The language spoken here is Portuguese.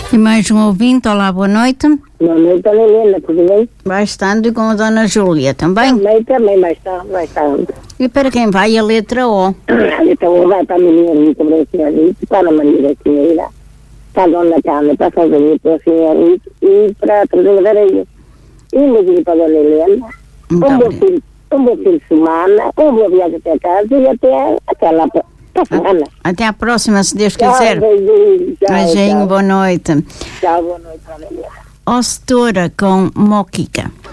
E mais um ouvinte, olá, boa noite. Boa noite, Dona Helena, tudo bem? Bastante, com a Dona Júlia também? Também vai estar. E para quem vai a letra O? A letra O vai para a menina Rita, para a senhora Rita, para a Maria Senhora, para a Dona Carla, para a Salvador, para a senhora Rita e para a Teresa Areia. E um beijinho para a Dona Helena. Um bom fim de semana, uma boa viagem até casa e até lá para a semana. Até à próxima, se Deus quiser. Beijinho, boa noite. Tchau, boa noite, Dona Helena. Ó, setora com Moquica.